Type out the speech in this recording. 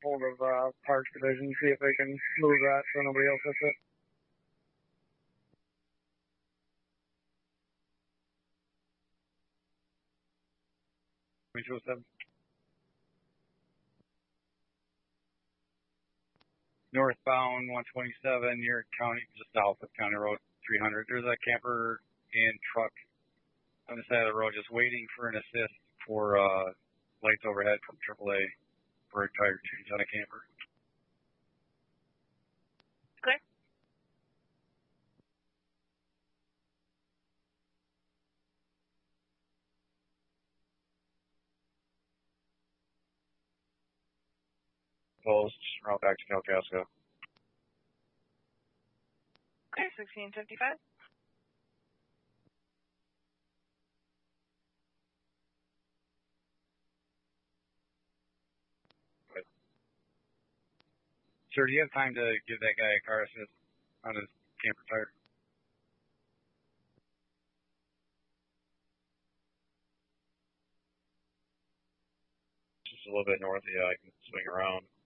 hold of Parks Division, see if they can move that so nobody else hits it. Northbound 127 near County, just south of County Road 300. There's a camper and truck on the side of the road just waiting for an assist for lights overhead from AAA for a tire change on a camper. Clear. Post, route back to Kalkaska. Clear, 1655. Sir, do you have time to give that guy a car assist on his camper tire? Just a little bit north, yeah, I can swing around.